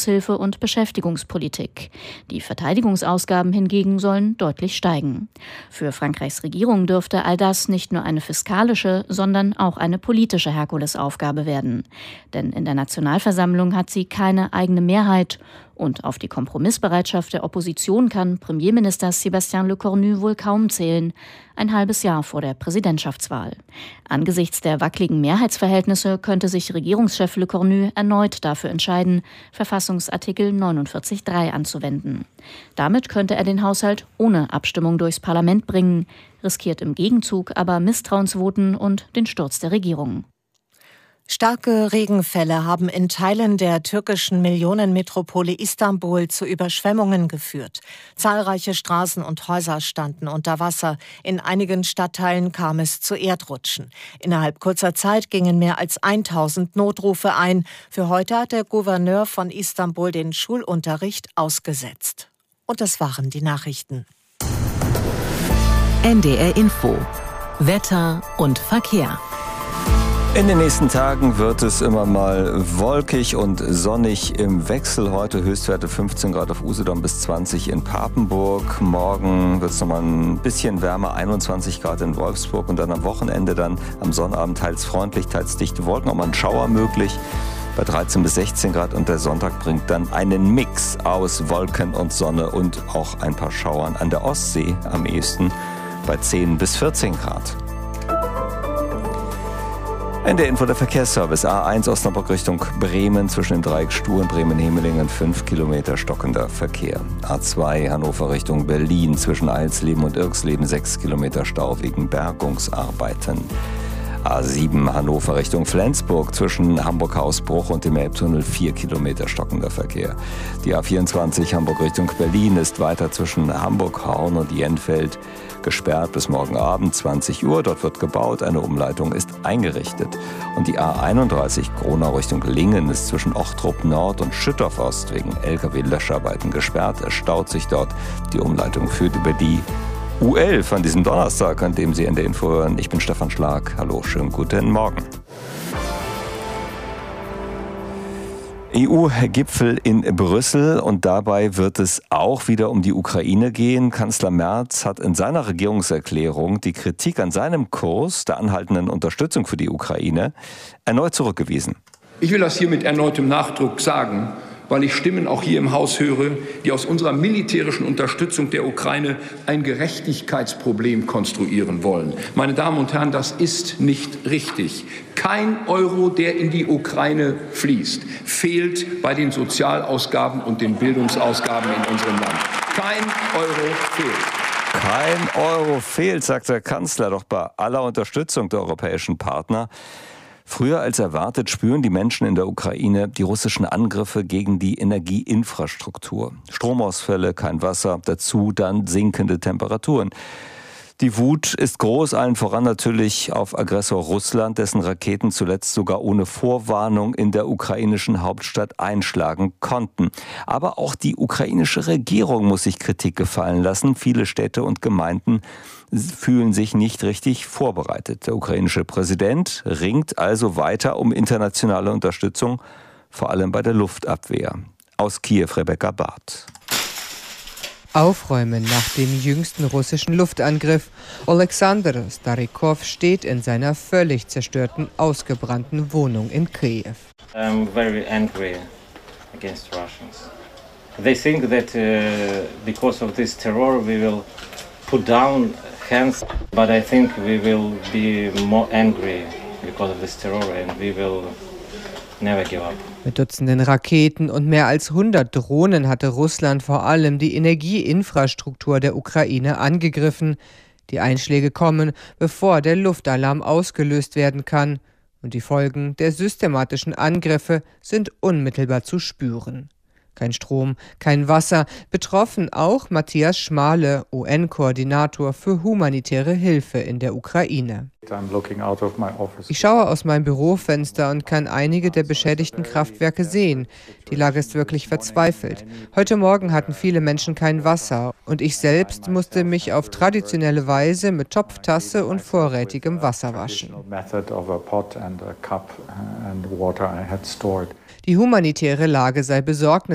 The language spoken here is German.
Entwicklungshilfe und Beschäftigungspolitik. Die Verteidigungsausgaben hingegen sollen deutlich steigen. Für Frankreichs Regierung dürfte all das nicht nur eine fiskalische, sondern auch eine politische Herkulesaufgabe werden. Denn in der Nationalversammlung hat sie keine eigene Mehrheit. Und auf die Kompromissbereitschaft der Opposition kann Premierminister Sébastien Lecornu wohl kaum zählen, ein halbes Jahr vor der Präsidentschaftswahl. Angesichts der wackeligen Mehrheitsverhältnisse könnte sich Regierungschef Lecornu erneut dafür entscheiden, Verfassungsartikel 49.3 anzuwenden. Damit könnte er den Haushalt ohne Abstimmung durchs Parlament bringen, riskiert im Gegenzug aber Misstrauensvoten und den Sturz der Regierung. Starke Regenfälle haben in Teilen der türkischen Millionenmetropole Istanbul zu Überschwemmungen geführt. Zahlreiche Straßen und Häuser standen unter Wasser. In einigen Stadtteilen kam es zu Erdrutschen. Innerhalb kurzer Zeit gingen mehr als 1000 Notrufe ein. Für heute hat der Gouverneur von Istanbul den Schulunterricht ausgesetzt. Und das waren die Nachrichten. NDR Info. Wetter und Verkehr. In den nächsten Tagen wird es immer mal wolkig und sonnig im Wechsel. Heute Höchstwerte 15 Grad auf Usedom bis 20 in Papenburg. Morgen wird es nochmal ein bisschen wärmer, 21 Grad in Wolfsburg. Und dann am Wochenende dann am Sonnabend teils freundlich, teils dichte Wolken, auch mal ein Schauer möglich bei 13 bis 16 Grad. Und der Sonntag bringt dann einen Mix aus Wolken und Sonne und auch ein paar Schauern an der Ostsee am ehesten bei 10 bis 14 Grad. NDR Info, der Verkehrsservice. A1 Osnabrück Richtung Bremen zwischen dem Dreieck Stuhr und Bremen-Hemelingen 5 Kilometer stockender Verkehr. A2 Hannover Richtung Berlin zwischen Eilsleben und Irksleben 6 Kilometer Stau wegen Bergungsarbeiten. A7 Hannover Richtung Flensburg zwischen Hamburg-Hausbruch und dem Elbtunnel 4 Kilometer stockender Verkehr. Die A24 Hamburg Richtung Berlin ist weiter zwischen Hamburg-Horn und Jenfeld gesperrt bis morgen Abend 20 Uhr. Dort wird gebaut, eine Umleitung ist eingerichtet. Und die A31 Gronau Richtung Lingen ist zwischen Ochtrup Nord und Schüttorf Ost wegen Lkw-Löscharbeiten gesperrt. Es staut sich dort. Die Umleitung führt über die U11 an diesem Donnerstag, an dem Sie in der Info hören. Ich bin Stefan Schlag. Hallo, schönen guten Morgen. EU-Gipfel in Brüssel und dabei wird es auch wieder um die Ukraine gehen. Kanzler Merz hat in seiner Regierungserklärung die Kritik an seinem Kurs der anhaltenden Unterstützung für die Ukraine erneut zurückgewiesen. Ich will das hier mit erneutem Nachdruck sagen, weil ich Stimmen auch hier im Haus höre, die aus unserer militärischen Unterstützung der Ukraine ein Gerechtigkeitsproblem konstruieren wollen. Meine Damen und Herren, das ist nicht richtig. Kein Euro, der in die Ukraine fließt, fehlt bei den Sozialausgaben und den Bildungsausgaben in unserem Land. Kein Euro fehlt. Kein Euro fehlt, sagt der Kanzler, doch bei aller Unterstützung der europäischen Partner. Früher als erwartet spüren die Menschen in der Ukraine die russischen Angriffe gegen die Energieinfrastruktur. Stromausfälle, kein Wasser, dazu dann sinkende Temperaturen. Die Wut ist groß, allen voran natürlich auf Aggressor Russland, dessen Raketen zuletzt sogar ohne Vorwarnung in der ukrainischen Hauptstadt einschlagen konnten. Aber auch die ukrainische Regierung muss sich Kritik gefallen lassen. Viele Städte und Gemeinden fühlen sich nicht richtig vorbereitet. Der ukrainische Präsident ringt also weiter um internationale Unterstützung, vor allem bei der Luftabwehr. Aus Kiew Rebecca Barth. Aufräumen nach dem jüngsten russischen Luftangriff. Oleksandr Starikov steht in seiner völlig zerstörten, ausgebrannten Wohnung in Kiew. I'm very angry against Russians. They think that because of this terror we will put down hands, but I think we will be more angry because of this terror and we will never give up. Mit Dutzenden Raketen und mehr als 100 Drohnen hatte Russland vor allem die Energieinfrastruktur der Ukraine angegriffen. Die Einschläge kommen, bevor der Luftalarm ausgelöst werden kann. Und die Folgen der systematischen Angriffe sind unmittelbar zu spüren. Kein Strom, kein Wasser. Betroffen auch Matthias Schmale, UN-Koordinator für humanitäre Hilfe in der Ukraine. Ich schaue aus meinem Bürofenster und kann einige der beschädigten Kraftwerke sehen. Die Lage ist wirklich verzweifelt. Heute Morgen hatten viele Menschen kein Wasser und ich selbst musste mich auf traditionelle Weise mit Topftasse und vorrätigem Wasser waschen. Die humanitäre Lage sei besorgnisserregend.